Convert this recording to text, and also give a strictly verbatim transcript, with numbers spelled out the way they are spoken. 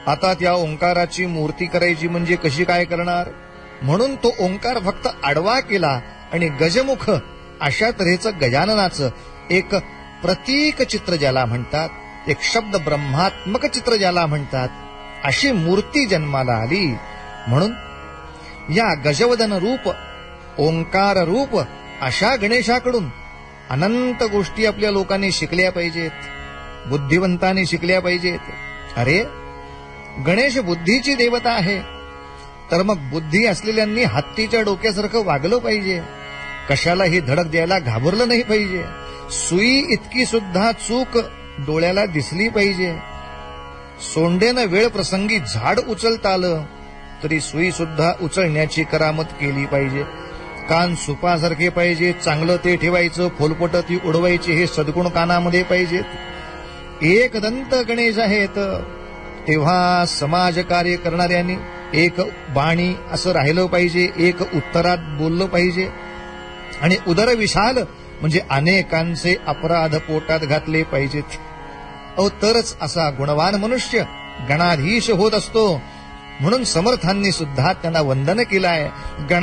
आता त्या ओंकाराची मूर्ती करायची म्हणजे कशी काय करणार, म्हणून तो ओंकार फक्त आडवा केला आणि गजमुख अशा तऱ्हेचं गजाननाचं एक प्रतीक चित्र ज्याला म्हणतात, एक शब्द ब्रह्मात्मक चित्र ज्याला म्हणतात, अशी मूर्ती जन्माला आली. म्हणून या गजवदन रूप ओंकार रूप अशा गणेशाकडून अनंत गोष्टी आपल्या लोकांनी शिकल्या पाहिजेत, बुद्धिवंतांनी शिकल्या पाहिजेत. अरे गणेश बुद्धीची देवता आहे, तर मग बुद्धी असलेल्यांनी हत्तीच्या डोक्यासारखं वागलं पाहिजे, कशालाही धडक द्यायला घाबरलं नाही पाहिजे. सुई इतकी सुद्धा चूक डोळ्याला दिसली पाहिजे. सोंडेनं वेळ प्रसंगी झाड उचलता आलं तरी सुई सुद्धा उचलण्याची करामत केली पाहिजे. कान सुपासारखे पाहिजे, चांगलं ते ठेवायचं, फोलपट ती उडवायची, हे सद्गुण कानामध्ये पाहिजेत. एक दंत गणेश आहेत, तेव्हा समाज कार्य करणाऱ्यांनी एक बाणी असं राहिलं पाहिजे, एक उत्तरात बोललं पाहिजे. आणि उदर विशाल म्हणजे अनेकांचे अपराध पोटात घातले पाहिजेत. अहो तरच असा गुणवान मनुष्य गणाधीश होत असतो. म्हणून समर्थांनी सुद्धा त्यांना वंदन केलं आहे.